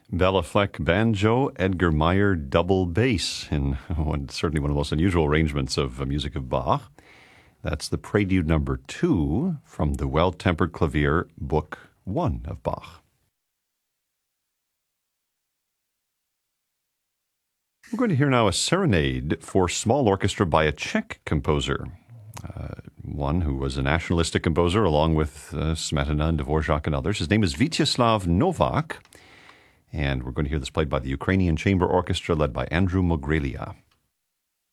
Bela Fleck banjo, Edgar Meyer double bass in certainly one of the most unusual arrangements of music of Bach. That's the Prelude number 2 from the Well-Tempered Clavier, Book 1 of Bach. We're going to hear now a serenade for small orchestra by a Czech composer, one who was a nationalistic composer along with Smetana and Dvorak and others. His name is Vítězslav Novák. And we're going to hear this played by the Ukrainian Chamber Orchestra led by Andrew Mogrelia.